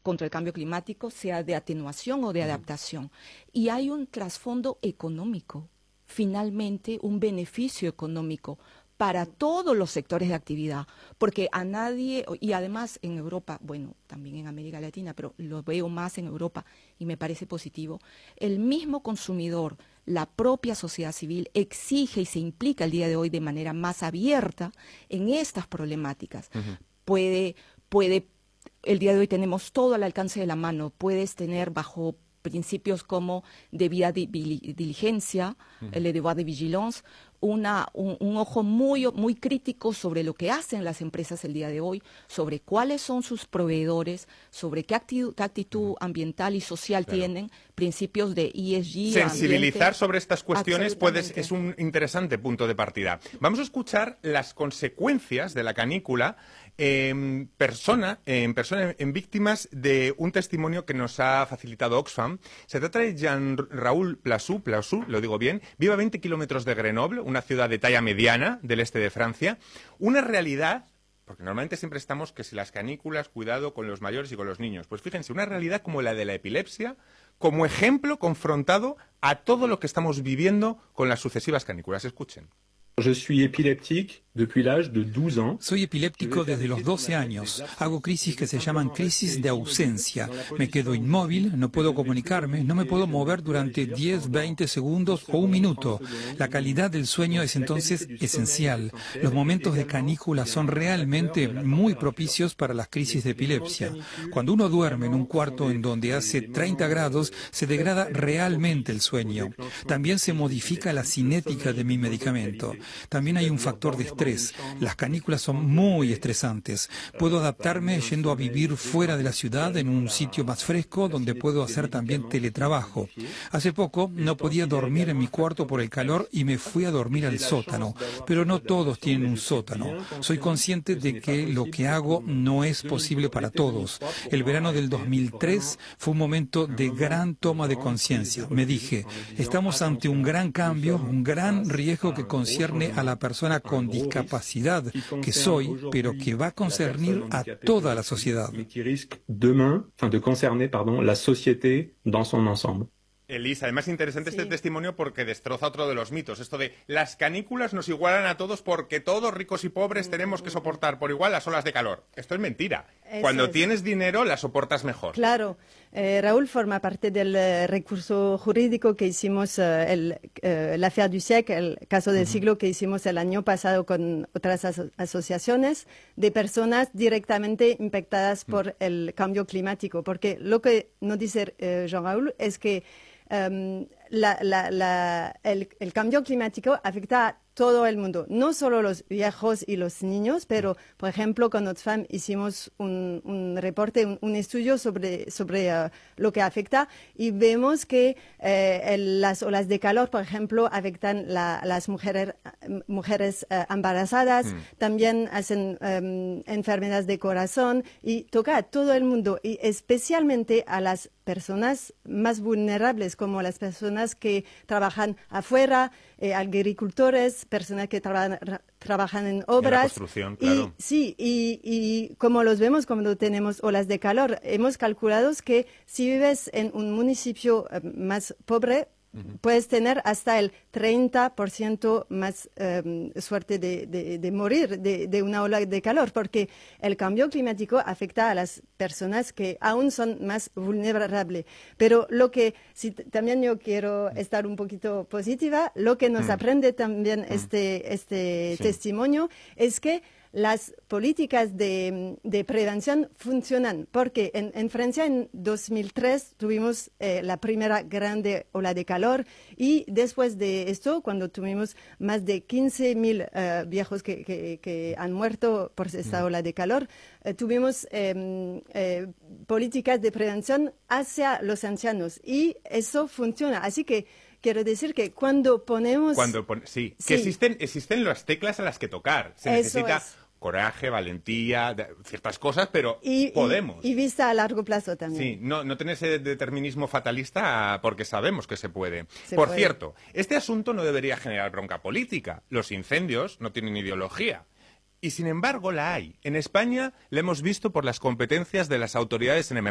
contra el cambio climático, sea de atenuación o de adaptación. Y hay un trasfondo económico, finalmente un beneficio económico para todos los sectores de actividad, porque a nadie, y además en Europa, bueno, también en América Latina, pero lo veo más en Europa y me parece positivo, el mismo consumidor, la propia sociedad civil exige y se implica el día de hoy de manera más abierta en estas problemáticas. Puede, el día de hoy tenemos todo al alcance de la mano, puedes tener bajo principios como debida diligencia, el devoir de vigilance, un ojo muy crítico sobre lo que hacen las empresas el día de hoy, sobre cuáles son sus proveedores, sobre qué actitud ambiental y social tienen, principios de ESG. Sensibilizar ambiente, sobre estas cuestiones es un interesante punto de partida. Vamos a escuchar las consecuencias de la canícula en víctimas de un testimonio que nos ha facilitado Oxfam. Se trata de Jean-Raoul Plassu, lo digo bien, vive a 20 kilómetros de Grenoble, una ciudad de talla mediana del este de Francia. Una realidad, porque normalmente siempre estamos que si las canículas, cuidado con los mayores y con los niños. Pues fíjense, una realidad como la de la epilepsia, como ejemplo confrontado a todo lo que estamos viviendo con las sucesivas canículas. Escuchen. Je suis épileptique depuis l'âge de 12 ans. Soy epiléptico desde los 12 años. Hago crisis que se llaman crisis de ausencia. Me quedo inmóvil, no puedo comunicarme, no me puedo mover durante 10, 20 segundos o un minuto. La calidad del sueño es entonces esencial. Los momentos de canícula son realmente muy propicios para las crisis de epilepsia. Cuando uno duerme en un cuarto en donde hace 30 grados, se degrada realmente el sueño. También se modifica la cinética de mi medicamento. También hay un factor de estrés. Las canículas son muy estresantes. Puedo adaptarme yendo a vivir fuera de la ciudad, en un sitio más fresco, donde puedo hacer también teletrabajo. Hace poco no podía dormir en mi cuarto por el calor y me fui a dormir al sótano. Pero no todos tienen un sótano. Soy consciente de que lo que hago no es posible para todos. El verano del 2003 fue un momento de gran toma de conciencia. Me dije, estamos ante un gran cambio, un gran riesgo que concierne a la persona con discapacidad que soy, pero que va a concernir a toda la sociedad. Qui risque demain, de concerner, la société dans son ensemble. Elisa, además interesante este testimonio porque destroza otro de los mitos, esto de las canículas nos igualan a todos porque todos, ricos y pobres, tenemos que soportar por igual las olas de calor. Esto es mentira. Cuando tienes dinero, las soportas mejor. Claro. Raúl forma parte del recurso jurídico que hicimos, l'affaire du siècle, el caso del siglo que hicimos el año pasado con otras asociaciones de personas directamente impactadas por el cambio climático. Porque lo que nos dice Jean-Raúl es que el cambio climático afecta a todo el mundo, no solo los viejos y los niños, pero, por ejemplo, con Oxfam hicimos un reporte, un estudio sobre lo que afecta y vemos que las olas de calor, por ejemplo, afectan las mujeres embarazadas, también hacen enfermedades de corazón y toca a todo el mundo y especialmente a las personas más vulnerables, como las personas que trabajan afuera, agricultores, personas que trabajan en obras. En la construcción, claro. Y como los vemos cuando tenemos olas de calor, hemos calculado que si vives en un municipio más pobre, puedes tener hasta el 30% más suerte de morir de una ola de calor, porque el cambio climático afecta a las personas que aún son más vulnerables. Pero también yo quiero estar un poquito positiva, lo que nos aprende también este testimonio es que las políticas de prevención funcionan, porque en Francia en 2003 tuvimos la primera grande ola de calor y después de esto, cuando tuvimos más de 15.000 viejos que han muerto por esta ola de calor, tuvimos políticas de prevención hacia los ancianos y eso funciona. Así que quiero decir que cuando ponemos... que existen las teclas a las que tocar. Se necesita coraje, valentía, ciertas cosas, pero podemos. Y vista a largo plazo también. Sí, no tener ese determinismo fatalista porque sabemos que se puede. Por cierto, este asunto no debería generar bronca política. Los incendios no tienen ideología. Y sin embargo la hay. En España la hemos visto por las competencias de las autoridades en emergencia.